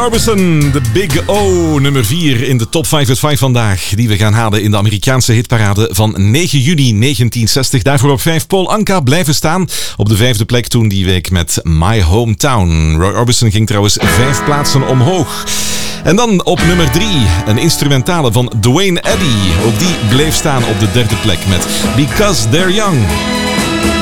Orbison, de Big O, nummer 4 in de Top 505 vandaag. Die we gaan halen in de Amerikaanse hitparade van 9 juni 1960. Daarvoor op 5 Paul Anka blijven staan. Op de 5e plek toen die week met My Hometown. Roy Orbison ging trouwens 5 plaatsen omhoog. En dan op nummer 3, een instrumentale van Duane Eddy. Ook die bleef staan op de 3e plek met Because They're Young.